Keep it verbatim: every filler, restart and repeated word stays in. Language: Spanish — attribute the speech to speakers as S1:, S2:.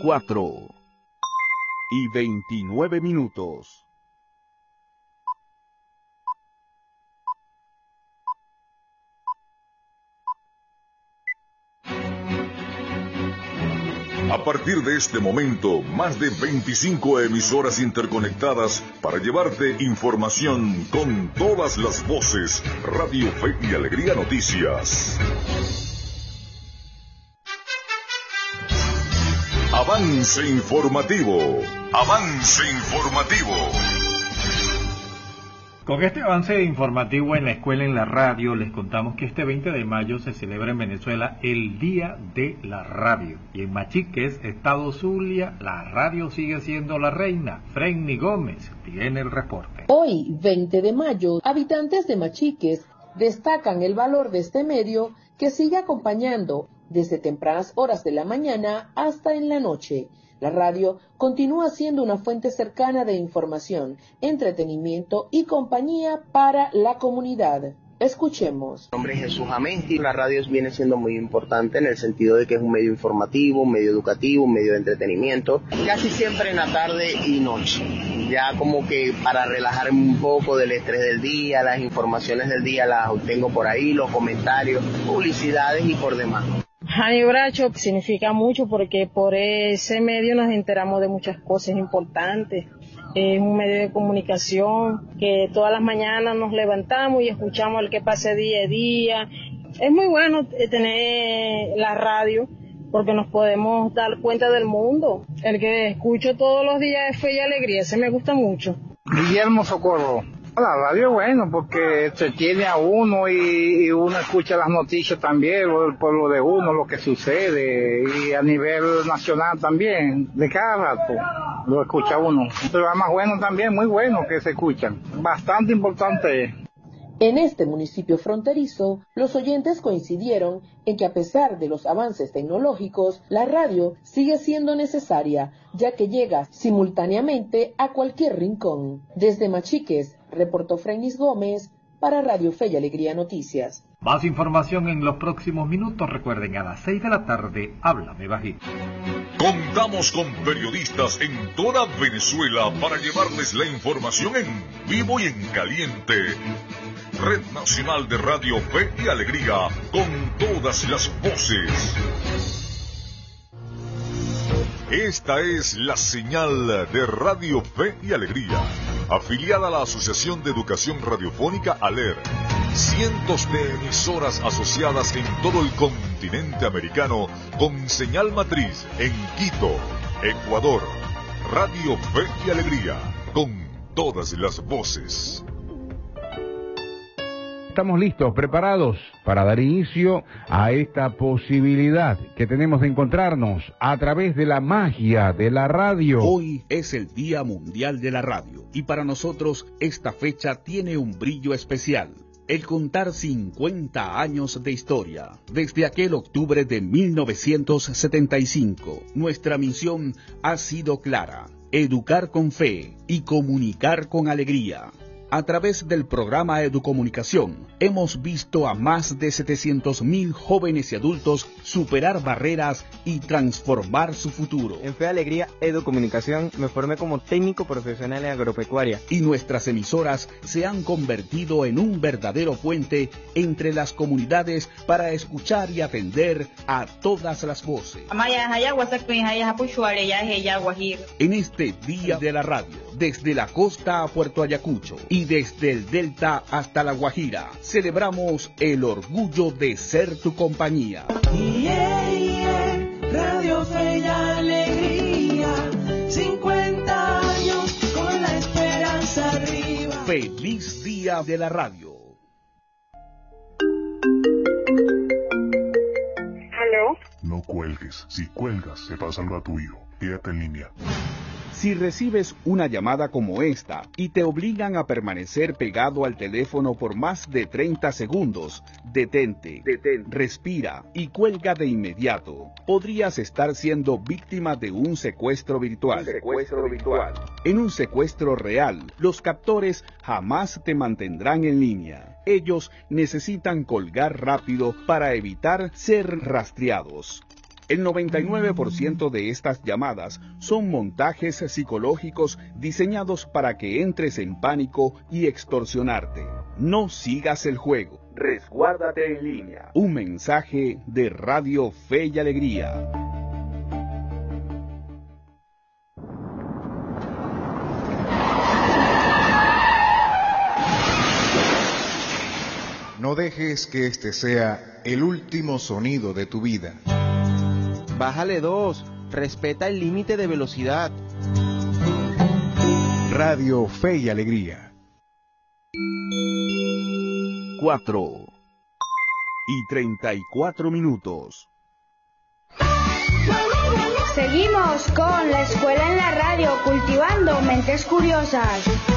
S1: cuatro y veintinueve minutos.
S2: A partir de este momento, más de veinticinco emisoras interconectadas para llevarte información con todas las voces. Radio Fe y Alegría Noticias. Avance informativo. Avance informativo.
S3: Con este avance informativo en la escuela, en la radio, les contamos que este veinte de mayo se celebra en Venezuela el Día de la Radio. Y en Machiques, Estado Zulia, la radio sigue siendo la reina. Frenny Gómez tiene el reporte.
S4: Hoy, veinte de mayo, habitantes de Machiques destacan el valor de este medio que sigue acompañando desde tempranas horas de la mañana hasta en la noche. La radio continúa siendo una fuente cercana de información, entretenimiento y compañía para la comunidad. Escuchemos.
S5: Mi nombre es Jesús Amesti. La radio viene siendo muy importante en el sentido de que es un medio informativo, un medio educativo, un medio de entretenimiento. Casi siempre en la tarde y noche. Ya como que para relajar un poco del estrés del día, las informaciones del día las obtengo por ahí, los comentarios, publicidades y por demás.
S6: Jani Bracho significa mucho porque por ese medio nos enteramos de muchas cosas importantes. Es un medio de comunicación que todas las mañanas nos levantamos y escuchamos el que pase día a día. Es muy bueno tener la radio porque nos podemos dar cuenta del mundo. El que escucho todos los días es Fe y Alegría, ese me gusta mucho.
S7: Guillermo Socorro. La radio es bueno porque se tiene a uno y, y uno escucha las noticias también, el pueblo de uno, lo que sucede, y a nivel nacional también, de cada rato lo escucha uno. Un programa bueno también, muy bueno que se escuchan, bastante importante.
S4: En este municipio fronterizo, los oyentes coincidieron en que a pesar de los avances tecnológicos, la radio sigue siendo necesaria, ya que llega simultáneamente a cualquier rincón. Desde Machiques, reportó Frenny Gómez para Radio Fe y Alegría Noticias.
S3: Más información en los próximos minutos. Recuerden, a las seis de la tarde, Háblame Bajito.
S2: Contamos con periodistas en toda Venezuela para llevarles la información en vivo y en caliente. Red Nacional de Radio Fe y Alegría, con todas las voces. Esta es la señal de Radio Fe y Alegría, afiliada a la Asociación de Educación Radiofónica ALER. Cientos de emisoras asociadas en todo el continente americano con señal matriz en Quito, Ecuador. Radio Fe y Alegría, con todas las voces.
S8: Estamos listos, preparados para dar inicio a esta posibilidad que tenemos de encontrarnos a través de la magia de la radio.
S1: Hoy es el Día Mundial de la Radio y para nosotros esta fecha tiene un brillo especial. El contar cincuenta años de historia. Desde aquel octubre de mil novecientos setenta y cinco, nuestra misión ha sido clara: educar con fe y comunicar con alegría. A través del programa Educomunicación, hemos visto a más de setecientos mil jóvenes y adultos superar barreras y transformar su futuro.
S9: En Fe y Alegría Educomunicación me formé como técnico profesional en agropecuaria.
S1: Y nuestras emisoras se han convertido en un verdadero puente entre las comunidades para escuchar y atender a todas las voces. En este Día de la Radio, desde la costa a Puerto Ayacucho y desde el Delta hasta La Guajira, celebramos el orgullo de ser tu compañía.
S10: Yeah, yeah, Radio Fe y Alegría, cincuenta años con la esperanza arriba.
S1: Feliz Día de la Radio.
S11: ¿Aló?
S12: No cuelgues. Si cuelgas, se pasa algo a tu hijo. Quédate en línea.
S1: Si recibes una llamada como esta y te obligan a permanecer pegado al teléfono por más de treinta segundos, detente, detente, respira y cuelga de inmediato. Podrías estar siendo víctima de un secuestro virtual. Un secuestro virtual. En un secuestro real, los captores jamás te mantendrán en línea. Ellos necesitan colgar rápido para evitar ser rastreados. El noventa y nueve por ciento de estas llamadas son montajes psicológicos diseñados para que entres en pánico y extorsionarte. No sigas el juego. Resguárdate en línea. Un mensaje de Radio Fe y Alegría.
S11: No dejes que este sea el último sonido de tu vida.
S13: Bájale dos, respeta el límite de velocidad.
S11: Radio Fe y Alegría.
S1: Cuatro y treinta y cuatro minutos.
S14: Seguimos con la escuela en la radio, cultivando mentes curiosas.